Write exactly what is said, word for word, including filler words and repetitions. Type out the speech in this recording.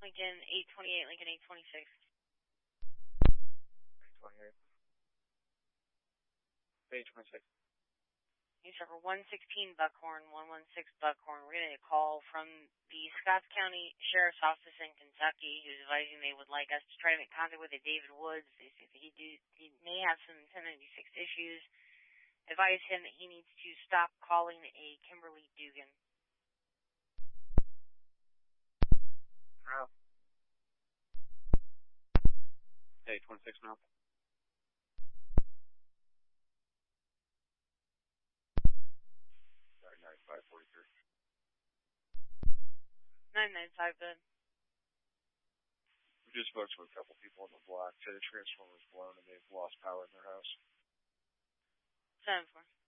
Lincoln eight twenty-eight, Lincoln eight twenty-six. eight twenty-eight. eight twenty-six. News Server one sixteen Buckhorn, one one six Buckhorn. We're getting a call from the Scotts County Sheriff's Office in Kentucky, who's advising they would like us to try to make contact with a David Woods. They say that he, do, he may have some ten ninety-six issues. Advise him that he needs to stop calling a Kimberly Dugan. No. eight twenty-six now. ninety-five forty-three. nine ninety-five, good. We just spoke to a couple people in the block. Said the transformer was blown and they've lost power in their house. seven four.